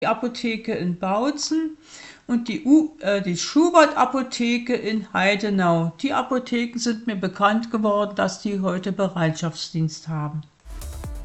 die Apotheke in Bautzen und die Schubert-Apotheke in Heidenau. Die Apotheken sind mir bekannt geworden, dass die heute Bereitschaftsdienst haben.